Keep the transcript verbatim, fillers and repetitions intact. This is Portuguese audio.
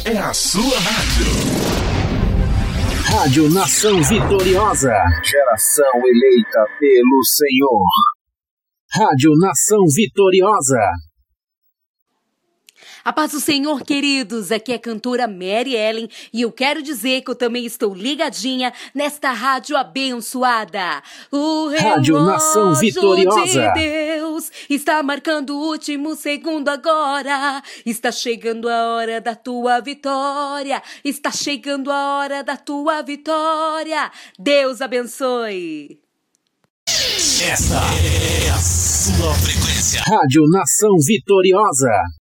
É a sua rádio. Rádio Nação Vitoriosa. Geração eleita pelo Senhor. Rádio Nação Vitoriosa. A paz do Senhor, queridos, aqui é a cantora Mary Ellen e eu quero dizer que eu também estou ligadinha nesta rádio abençoada. O Rádio Nação Vitoriosa de Deus está marcando o último segundo agora. Está chegando a hora da tua vitória. Está chegando a hora da tua vitória. Deus abençoe. Esta é a sua frequência. Rádio Nação Vitoriosa.